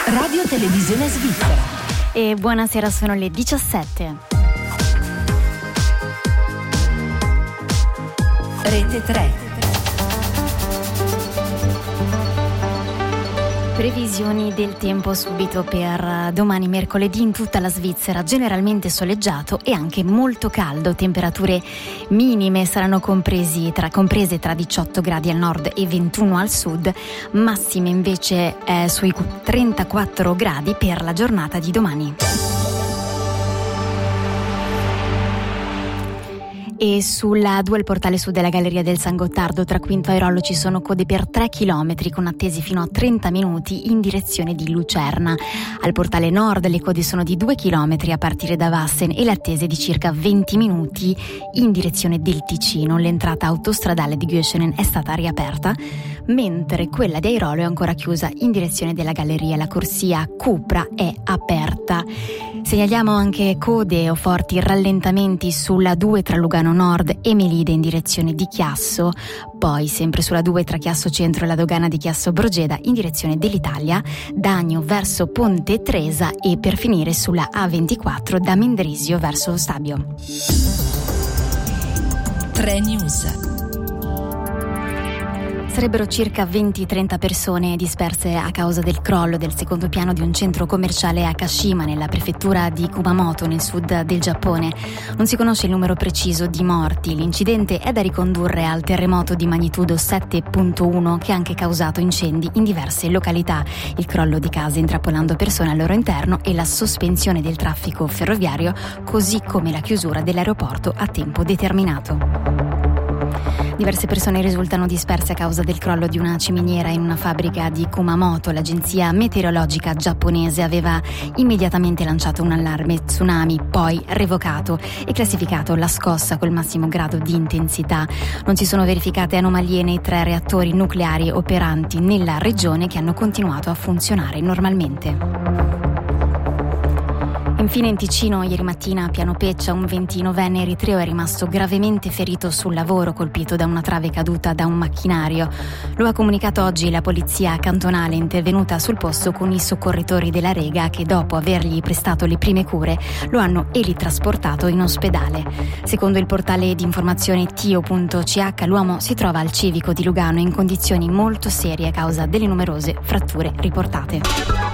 Radio Televisione Svizzera. E buonasera, sono le 17. Rete 3. Previsioni del tempo subito per domani mercoledì in tutta la Svizzera, generalmente soleggiato e anche molto caldo, temperature minime saranno comprese tra 18 gradi al nord e 21 al sud, massime invece sui 34 gradi per la giornata di domani. E sulla 2 al portale sud della Galleria del San Gottardo tra Quinto e Rollo ci sono code per 3 chilometri con attesi fino a 30 minuti in direzione di Lucerna. Al portale nord le code sono di 2 chilometri a partire da Vassen e le attese di circa 20 minuti in direzione del Ticino. L'entrata autostradale di Göschenen è stata riaperta, mentre quella di Airolo è ancora chiusa in direzione della Galleria. La corsia Cupra è aperta. Segnaliamo anche code o forti rallentamenti sulla 2 tra Lugano Nord e Melide in direzione di Chiasso, poi sempre sulla 2 tra Chiasso Centro e la dogana di Chiasso Brogeda in direzione dell'Italia, Dagno verso Ponte Tresa e per finire sulla A24 da Mendrisio verso Stabio. 3 News. Sarebbero circa 20-30 persone disperse a causa del crollo del secondo piano di un centro commerciale a Kashima, nella prefettura di Kumamoto, nel sud del Giappone. Non si conosce il numero preciso di morti. L'incidente è da ricondurre al terremoto di magnitudo 7.1 che ha anche causato incendi in diverse località. Il crollo di case intrappolando persone al loro interno e la sospensione del traffico ferroviario, così come la chiusura dell'aeroporto a tempo determinato. Diverse persone risultano disperse a causa del crollo di una ciminiera in una fabbrica di Kumamoto. L'agenzia meteorologica giapponese aveva immediatamente lanciato un allarme tsunami, poi revocato e classificato la scossa col massimo grado di intensità. Non si sono verificate anomalie nei 3 reattori nucleari operanti nella regione, che hanno continuato a funzionare normalmente. Infine in Ticino, ieri mattina a Piano Peccia, un 29enne eritreo è rimasto gravemente ferito sul lavoro, colpito da una trave caduta da un macchinario. Lo ha comunicato oggi la polizia cantonale, intervenuta sul posto con i soccorritori della Rega, che dopo avergli prestato le prime cure lo hanno elitrasportato in ospedale. Secondo il portale di informazione tio.ch, l'uomo si trova al civico di Lugano in condizioni molto serie a causa delle numerose fratture riportate.